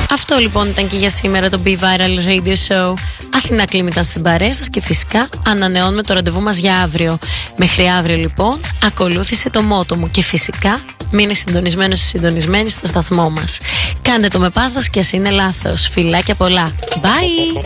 Αυτό λοιπόν ήταν και για σήμερα το Be Viral Radio Show. Αθηνά Κλίμ ήταν στην παρέα σας και φυσικά ανανεώνουμε το ραντεβού μας για αύριο. Μέχρι αύριο λοιπόν ακολούθησε το μότο μου και φυσικά μείνε συντονισμένος ή συντονισμένη στο σταθμό μας. Κάντε το με πάθος και ας είναι λάθος. Φιλάκια πολλά. Bye!